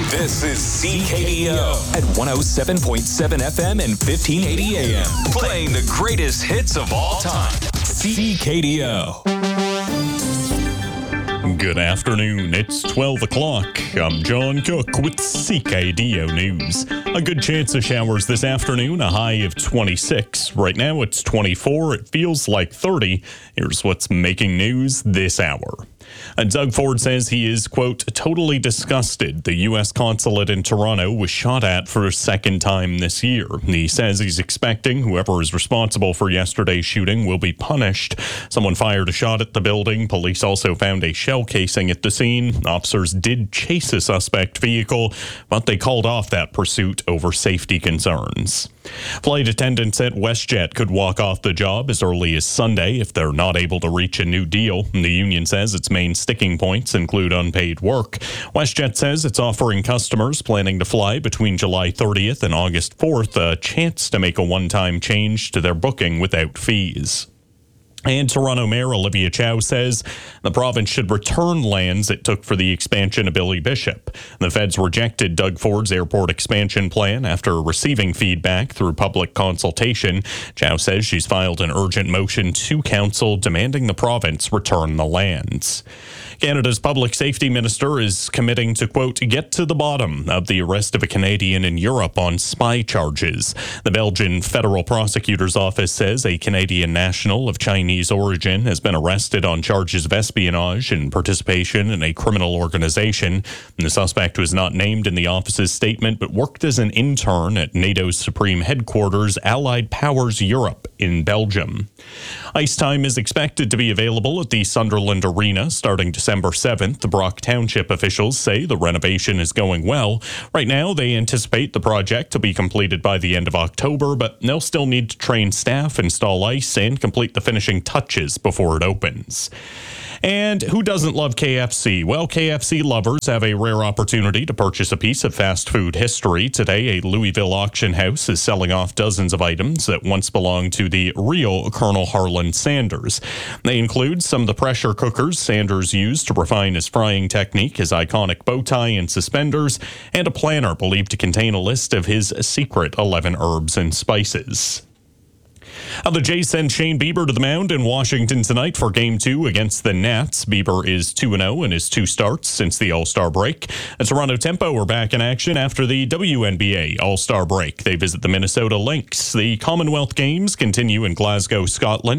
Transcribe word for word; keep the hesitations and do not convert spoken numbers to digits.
This is C K D O at one oh seven point seven F M and fifteen eighty A M. Playing the greatest hits of all time. C K D O. Good afternoon. It's twelve o'clock. I'm John Cook with C K D O News. A good chance of showers this afternoon, a high of twenty-six. Right now it's twenty-four. It feels like thirty. Here's what's making news this hour. And Doug Ford says he is, quote, totally disgusted. The U S consulate in Toronto was shot at for a second time this year. He says he's expecting whoever is responsible for yesterday's shooting will be punished. Someone fired a shot at the building. Police also found a shell casing at the scene. Officers did chase a suspect vehicle, but they called off that pursuit over safety concerns. Flight attendants at WestJet could walk off the job as early as Sunday if they're not able to reach a new deal. The union says its main sticking points include unpaid work. WestJet says it's offering customers planning to fly between July thirtieth and August fourth a chance to make a one-time change to their booking without fees. And Toronto Mayor Olivia Chow says the province should return lands it took for the expansion of Billy Bishop. The feds rejected Doug Ford's airport expansion plan after receiving feedback through public consultation. Chow says she's filed an urgent motion to council demanding the province return the lands. Canada's public safety minister is committing to, quote, get to the bottom of the arrest of a Canadian in Europe on spy charges. The Belgian Federal Prosecutor's Office says a Canadian national of Chinese origin has been arrested on charges of espionage and participation in a criminal organization. The suspect was not named in the office's statement, but worked as an intern at NATO's Supreme Headquarters, Allied Powers Europe in Belgium. Ice time is expected to be available at the Sunderland Arena starting December seventh. The Brock Township officials say the renovation is going well. Right now, they anticipate the project to be completed by the end of October, but they'll still need to train staff, install ice, and complete the finishing touches before it opens. And who doesn't love K F C? Well, K F C lovers have a rare opportunity to purchase a piece of fast food history. Today, a Louisville auction house is selling off dozens of items that once belonged to the real Colonel Harlan Sanders. They include some of the pressure cookers Sanders used to refine his frying technique, his iconic bow tie and suspenders, and a planner believed to contain a list of his secret eleven herbs and spices. Uh, the Jays send Shane Bieber to the mound in Washington tonight for Game two against the Nats. Bieber is two and oh in his two starts since the All-Star break. The Toronto Tempo are back in action after the W N B A All-Star break. They visit the Minnesota Lynx. The Commonwealth Games continue in Glasgow, Scotland.